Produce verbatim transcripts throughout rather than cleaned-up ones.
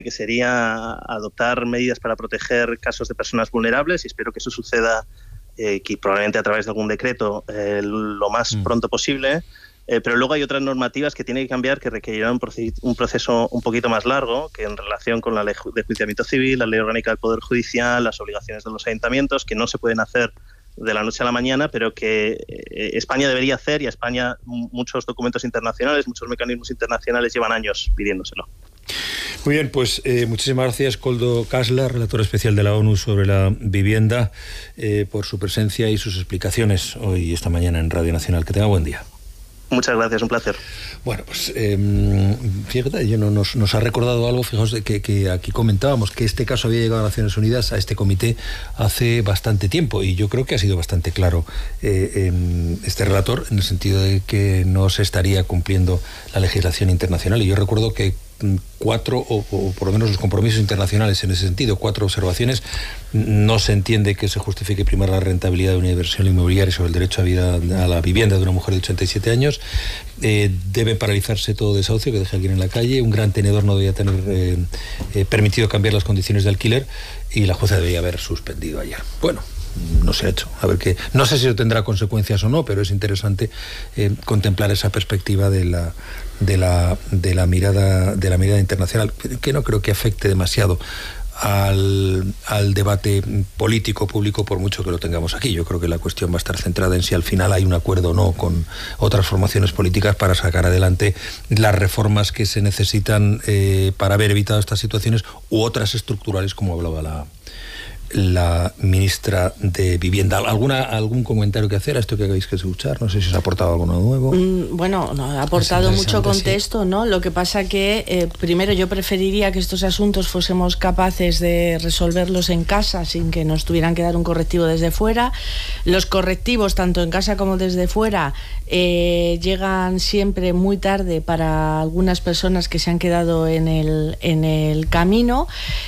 que sería adoptar medidas para proteger casos de personas vulnerables, y espero que eso suceda, eh, que probablemente a través de algún decreto, eh, lo más mm. pronto posible. Eh, pero luego hay otras normativas que tienen que cambiar, que requerirán un, proce- un proceso un poquito más largo, que en relación con la ley de enjuiciamiento civil, la ley orgánica del Poder Judicial, las obligaciones de los ayuntamientos, que no se pueden hacer de la noche a la mañana, pero que eh, España debería hacer, y a España muchos documentos internacionales, muchos mecanismos internacionales llevan años pidiéndoselo. Muy bien, pues eh, muchísimas gracias, Koldo Kastler, relator especial de la ONU sobre la vivienda, eh, por su presencia y sus explicaciones hoy y esta mañana en Radio Nacional. Que tenga buen día. Muchas gracias, un placer. Bueno, pues eh, fíjate, yo no, nos, nos ha recordado algo, fijaos, de que, que aquí comentábamos que este caso había llegado a Naciones Unidas, a este comité, hace bastante tiempo, y yo creo que ha sido bastante claro eh, eh, este relator, en el sentido de que no se estaría cumpliendo la legislación internacional. Y yo recuerdo que cuatro, o, o por lo menos los compromisos internacionales en ese sentido, cuatro observaciones. No se entiende que se justifique primar la rentabilidad de una inversión inmobiliaria sobre el derecho a, vida, a la vivienda de una mujer de ochenta y siete años. Eh, debe paralizarse todo desahucio que deje a alguien en la calle. Un gran tenedor no debería tener eh, eh, permitido cambiar las condiciones de alquiler, y la jueza debería haber suspendido ayer. Bueno, no se ha hecho. A ver qué. No sé si eso tendrá consecuencias o no, pero es interesante eh, contemplar esa perspectiva de la de la de la mirada de la mirada internacional, que no creo que afecte demasiado al, al debate político público, por mucho que lo tengamos aquí. Yo creo que la cuestión va a estar centrada en si al final hay un acuerdo o no con otras formaciones políticas para sacar adelante las reformas que se necesitan eh, para haber evitado estas situaciones, u otras estructurales, como hablaba la la ministra de Vivienda. ¿Alguna, algún comentario que hacer a esto que acabáis de escuchar? No sé si os ha aportado algo nuevo. Mm, bueno, no, ha aportado mucho contexto, sí. ¿no? Lo que pasa que, eh, primero, yo preferiría que estos asuntos fuésemos capaces de resolverlos en casa sin que nos tuvieran que dar un correctivo desde fuera. Los correctivos, tanto en casa como desde fuera, eh, llegan siempre muy tarde para algunas personas que se han quedado en el, en el camino,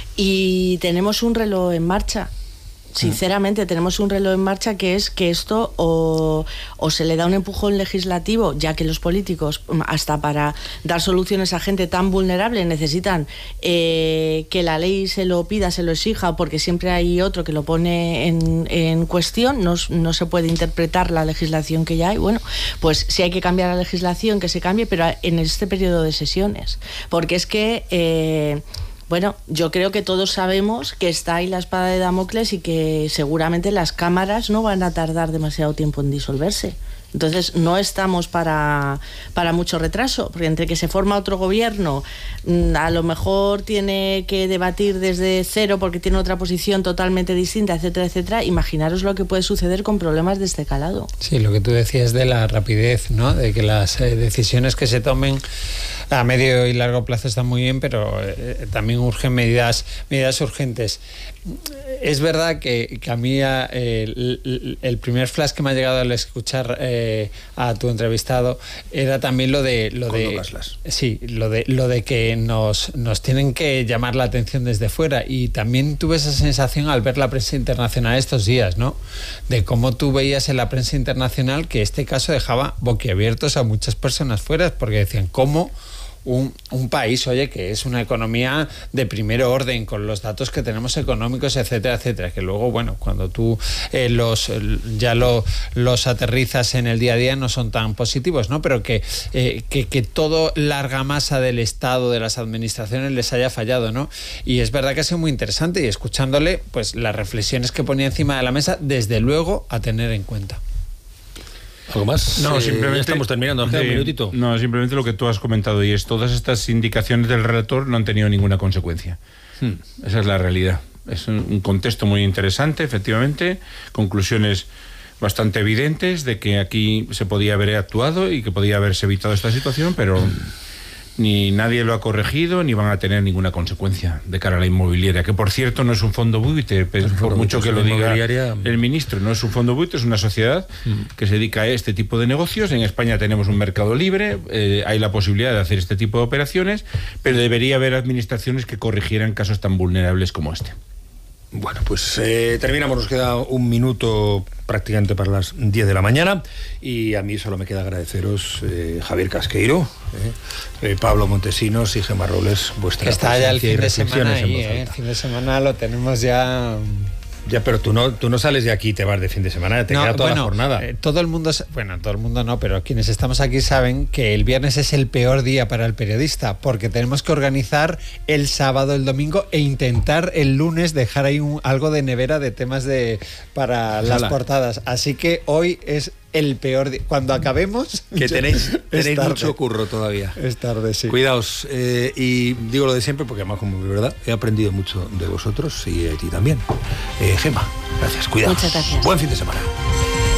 y tenemos un reloj en marcha. Sinceramente, tenemos un reloj en marcha, que es que esto o, o se le da un empujón legislativo, ya que los políticos, hasta para dar soluciones a gente tan vulnerable, necesitan eh, que la ley se lo pida, se lo exija, porque siempre hay otro que lo pone en, en cuestión. No, no se puede interpretar la legislación que ya hay. Bueno, pues si hay que cambiar la legislación, que se cambie, pero en este periodo de sesiones. Porque es que... Eh, Bueno, yo creo que todos sabemos que está ahí la espada de Damocles, y que seguramente las cámaras no van a tardar demasiado tiempo en disolverse. Entonces no estamos para, para mucho retraso, porque entre que se forma otro gobierno, a lo mejor tiene que debatir desde cero porque tiene otra posición totalmente distinta, etcétera, etcétera. Imaginaros lo que puede suceder con problemas de este calado. Sí, lo que tú decías de la rapidez, ¿no? De que las eh, decisiones que se tomen a medio y largo plazo están muy bien, pero eh, también urgen medidas, medidas urgentes. Es verdad que, que a mí eh, el, el primer flash que me ha llegado al escuchar eh, a tu entrevistado era también lo de lo de sí, lo de lo de que nos nos tienen que llamar la atención desde fuera, y también tuve esa sensación al ver la prensa internacional estos días, ¿no? De cómo tú veías en la prensa internacional que este caso dejaba boquiabiertos a muchas personas fuera, porque decían cómo Un, un país, oye, que es una economía de primer orden, con los datos que tenemos económicos, etcétera, etcétera, que luego, bueno, cuando tú eh, los ya lo, los aterrizas en el día a día no son tan positivos, ¿no? Pero que, eh, que, que todo la argamasa del Estado, de las administraciones, les haya fallado, ¿no? Y es verdad que ha sido muy interesante, y escuchándole, pues las reflexiones que ponía encima de la mesa, desde luego a tener en cuenta. ¿Algo más? No, eh, simplemente... Ya estamos terminando, sí, un minutito. No, simplemente lo que tú has comentado, y es todas estas indicaciones del relator no han tenido ninguna consecuencia. Hmm. Esa es la realidad. Es un, un contexto muy interesante, efectivamente, conclusiones bastante evidentes de que aquí se podía haber actuado y que podía haberse evitado esta situación, pero ni nadie lo ha corregido, ni van a tener ninguna consecuencia de cara a la inmobiliaria, que por cierto no es un fondo buitre, por fondo mucho buitre, que lo diga el ministro, no es un fondo buitre, es una sociedad mm. que se dedica a este tipo de negocios. En España tenemos un mercado libre, eh, hay la posibilidad de hacer este tipo de operaciones, pero debería haber administraciones que corrigieran casos tan vulnerables como este. Bueno, pues eh, terminamos, nos queda un minuto prácticamente para las diez de la mañana y a mí solo me queda agradeceros, eh, Javier Casqueiro, eh, eh, Pablo Montesinos y Gemma Robles, vuestra está ya el fin de semana ahí, eh, el fin de semana lo tenemos ya. Ya, pero tú no, tú no sales de aquí y te vas de fin de semana, te no, queda toda bueno, la jornada. Eh, todo el mundo, bueno, todo el mundo no, pero quienes estamos aquí saben que el viernes es el peor día para el periodista, porque tenemos que organizar el sábado, el domingo e intentar el lunes dejar ahí un, algo de nevera de temas de para Hola. las portadas. Así que hoy es el peor día. Cuando acabemos... Que tenéis, tenéis mucho curro todavía. Es tarde, sí. Cuidaos. Eh, y digo lo de siempre porque además, como es verdad, he aprendido mucho de vosotros y de ti también. Eh, Gemma, gracias. Cuidaos. Muchas gracias. Buen fin de semana.